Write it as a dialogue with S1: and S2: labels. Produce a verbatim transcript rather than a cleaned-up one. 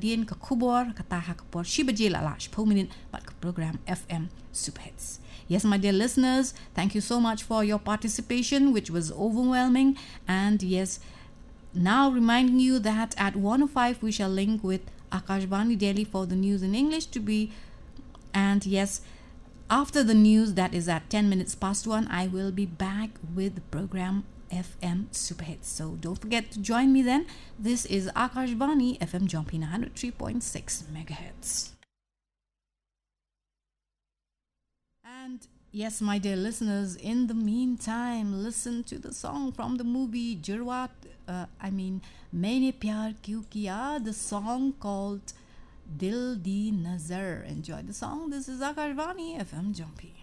S1: Dien ka khubor kataha kapor shibajil alash po minute but program F M Superhits. Yes, my dear listeners, thank you so much for your participation, which was overwhelming. And yes, now reminding you that at one oh five we shall link with Akashvani Delhi for the news in English to be. And yes, after the news, that is at ten minutes past one, I will be back with the program F M Superhits. So don't forget to join me then. This is Akashvani F M Jumping one hundred three point six megahertz. And yes, my dear listeners, in the meantime, listen to the song from the movie Jurwat, uh, I mean, Maine Pyar Kyun Kiya, the song called Dil Di Nazar. Enjoy the song. This is Akashvani F M Jumpy.